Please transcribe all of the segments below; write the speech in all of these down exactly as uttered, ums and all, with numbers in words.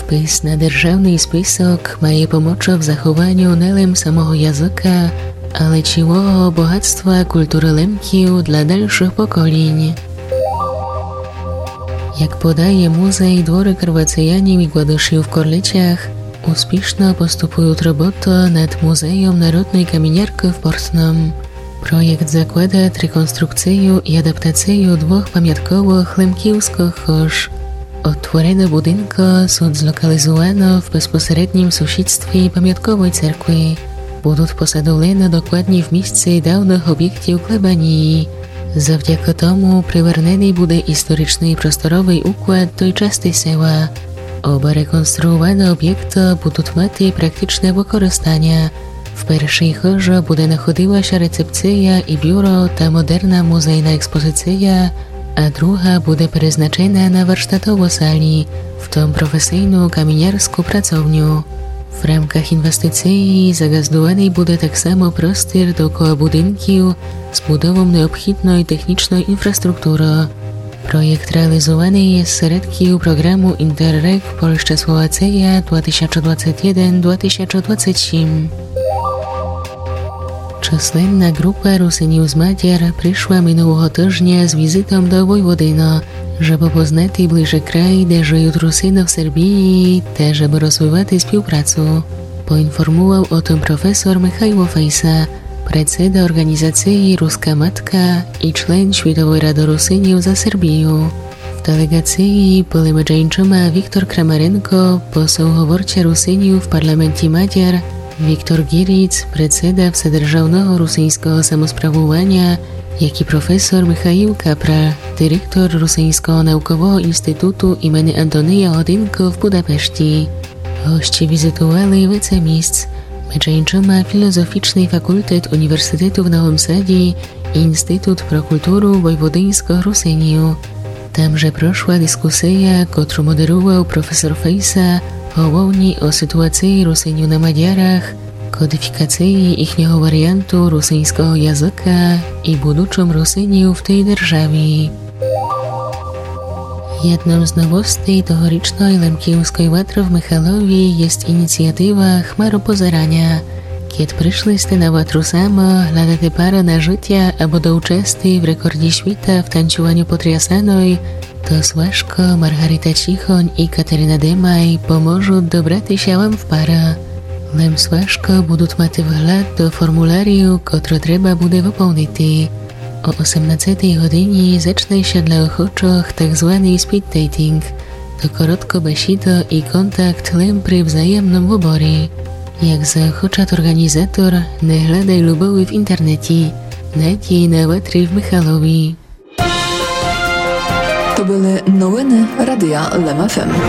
Spis na державний список має помочь в захованню не лим самого язика, але цілого багатства культури лемків для дальших поколінь. Як подає музей Двори Карвацеянів і Гладушів в Корличах, успішно поступують роботи над музеєм народної камінярки в Портном. Проєкт закладає реконструкцію і адаптацію двох пам'яткових лемківських хож. Отворене будинка суд злокалізовано в безпосереднім сусідстві пам'яткової церкви. Будуть посадовлені докладні в місці давних об'єктів Клебанії. Завдяки тому привернений буде історичний просторовий уклад той частини села. Оба реконструовані об'єкти будуть мати практичне використання. В першій хожі буде знаходилася рецепція і бюро та модерна музейна експозиція, а друга буде призначена на warsztatową sali, в тому професійну камінярську працовню. В рамках інвестиції загаздований буде так само простір довкола будинків з будовом необхідної технічної інфраструктури. Проєкт реалізований з середків програму Interreg Польща-Словація дві тисячі двадцять один - дві тисячі двадцять сім. Численна група русинів з Мадяр прийшла минулого тижня з візитом до Войводина, щоб познати ближче край, де живуть русини в Сербії, та щоб розвивати співпрацю. Поінформував о том професор Михайло Fejsa, председа організації «Руська матка» і член Світової ради русинів за Сербію. В делегації були між іншими Віктор Крамаренко, посол говорча русинів в парламенті Мадяр, Віктор Гіріць, председа Вседержавного русинського самоспrawування, як і професор Михаїл Капра, директор Русинського наукового інституту імені Антонія Годинко в Будапешті. Гості візитували віце-місць, між іншими філозофічний факультет університету в Новому Саді і Інститут про культуру Войводинського русинів. Там же пройшла дискусія, котру модерував професор Fejsa, головні о ситуації русинів на Мадярах, кодифікації їхнього варіанту русинського язика і будучому русинів в тій державі. Jedną z nowości tegorocznej Lemkівської watry w Michalowie jest inicjatywa Chmaropozerania. Kiedy przyszliście na watru samo, hľadáte para na życia albo do uczesty w rekordzie świata w tańczowaniu potriasanej, to Słaszko, Margarita Cichoń i Kateryna Demaj pomożą dobrać się wam w para. Lem Słaszko będą mati wgląd do formulariu, który trzeba będzie wypełnić. O osiemnastej godzinie zacznie się dla ochoczych tak zwany speed dating. To krótko besido i kontakt lem przy wzajemnym wyborze. Jak zaochocza organizator, nie hľadaj lubowy w internecie. Najdź jej na watry w Michalowie. To były nowiny Radia Lem ef em.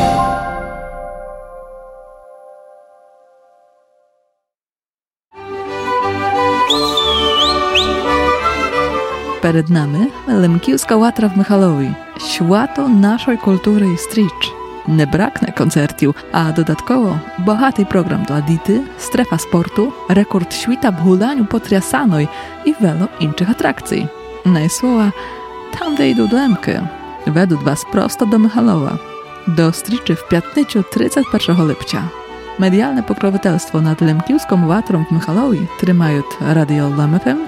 Перед нами Лемківська ватра в Михайлові. Święto naszej kultury i stricz. Nie braknie koncertów, a dodatkowo bogaty program dla dity, strefa sportu, rekord świata w hulaniu potriasanej i wielu innych atrakcji. Najsłowa tam, gdzie idą Lemki, według was prosto do Michalowa. Do striczy w piątnicę trzydziestego pierwszego lipca. Medialne pokroviteľstvo nad Lemkівськą watrą w Michalowie trzymają Radio Lem ef em